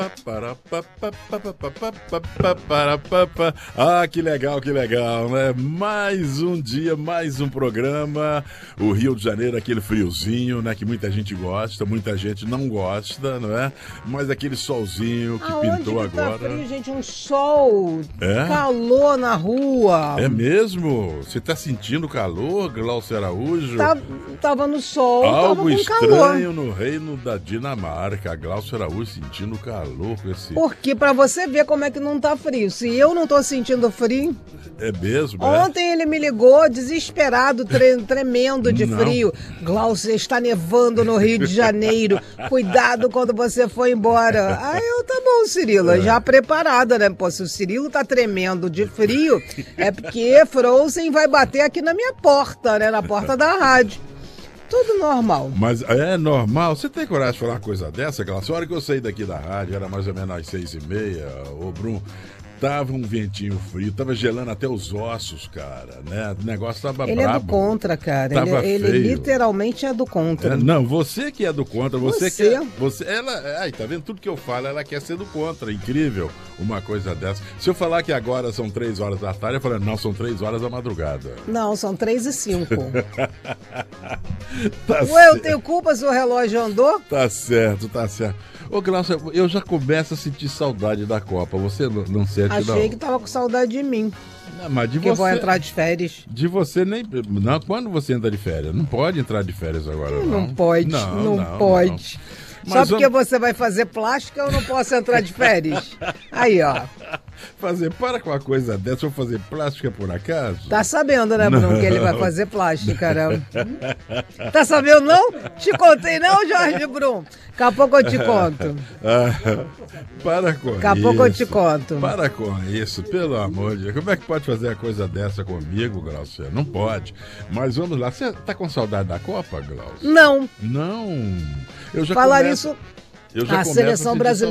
Ah, que legal, né? Mais um dia, mais um programa. O Rio de Janeiro, aquele friozinho, né? Que muita gente gosta, muita gente não gosta, não é? Mas aquele solzinho que pintou que tá agora. frio, gente, um sol, É? calor na rua. É mesmo? Você tá sentindo calor, Glaucio Araújo? Tava no sol, Algo tava com estranho calor. no reino da Dinamarca. Glaucio Araújo sentindo calor com esse... Porque pra você ver como é que não tá frio. Se eu não tô sentindo frio... É mesmo, Ontem ele me ligou desesperado, tremendo de frio. Glaucio, está nevando no Rio de Janeiro. Cuidado quando você for embora. Aí eu, tá bom, Cirilo, já preparada, né? Pô, se o Cirilo tá tremendo de frio, é porque Frozen vai bater aqui na minha porta, né? Na porta da rádio. Tudo normal. Mas é normal? Você tem coragem de falar uma coisa dessa, Glaucio? A hora que eu saí daqui da rádio, era mais ou menos às 6h30, ô Bruno, tava um ventinho frio, tava gelando até os ossos, cara, né? O negócio tava brabo. Ele é do contra, cara. Ele literalmente é do contra. Não, você que é do contra, você. Ela, ai, tá vendo tudo que eu falo, ela quer ser do contra, incrível uma coisa dessa. Se eu falar que agora são 3 horas da tarde, eu falo, não, são 3 horas da madrugada. Não, são 3h05. Tá Ué, eu tenho culpa se o relógio andou? Tá certo. Ô, Glaucio, eu já começo a sentir saudade da Copa. Você não sente, não? Achei que tava com saudade de mim. Não, mas de que você... vou entrar de férias. De você nem... Não, quando você entra de férias? Não pode entrar de férias agora, não. Não pode, não pode. Não. Só porque você vai fazer plástica, eu não posso entrar de férias. Aí, ó. Para com uma coisa dessa, eu vou fazer plástica por acaso? Tá sabendo, né, Bruno, que ele vai fazer plástica, né? Tá sabendo, não? Te contei, não, Jorge Bruno? Daqui a pouco eu te conto. Para com isso. Daqui a pouco eu te conto. Para com isso, pelo amor de Deus. Como é que pode fazer a coisa dessa comigo, Glaucio? Não pode. Mas vamos lá. Você tá com saudade da Copa, Glaucio? Não. Não. Eu já Falar começo... isso... A seleção brasileira